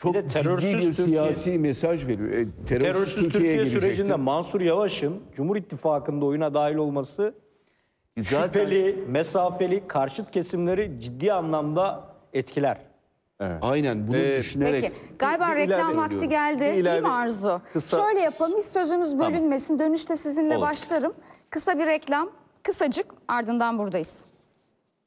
çok de ciddi terörsüz bir Türkiye- siyasi mesaj veriyor. Terörsüz Türkiye'ye Türkiye sürecinde gelecektir. Mansur Yavaş'ın Cumhur İttifakı'nda oyuna dahil olması Zaten şüpheli, mesafeli, karşıt kesimleri ciddi anlamda etkiler. aynen bunu düşünerek. Peki galiba bir reklam ilave vakti ediyorum. geldi Bir değil ilave mi Arzu? kısa- Şöyle yapalım, hiç sözümüz bölünmesin. Dönüşte sizinle Olur. başlarım. Kısa bir reklam, kısacık, ardından buradayız.